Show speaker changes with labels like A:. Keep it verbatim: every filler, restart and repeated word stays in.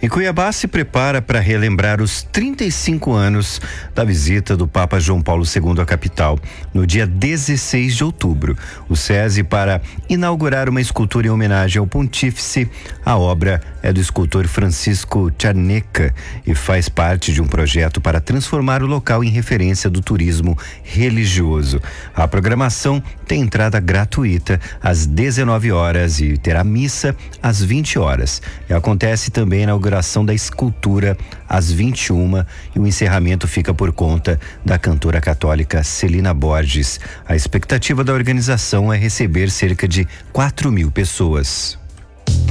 A: E Cuiabá se prepara para relembrar os trinta e cinco anos da visita do Papa João Paulo segundo à capital, no dia dezesseis de outubro. O SESI para inaugurar uma escultura em homenagem ao pontífice. A obra é do escultor Francisco Charneca e faz parte de um projeto para transformar o local em referência do turismo religioso. A programação tem entrada gratuita às dezenove horas e terá missa às vinte horas. E acontece também a inauguração da escultura às vinte e uma e o encerramento fica por conta da cantora católica Celina Borges. A expectativa da organização é receber cerca de quatro mil pessoas.